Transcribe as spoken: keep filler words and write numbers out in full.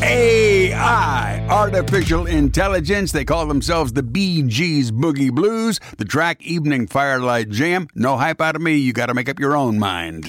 A I, artificial intelligence. They call themselves the Bee Gees Boogie Blues. The track Evening Firelight Jam. No hype out of me. You got to make up your own mind.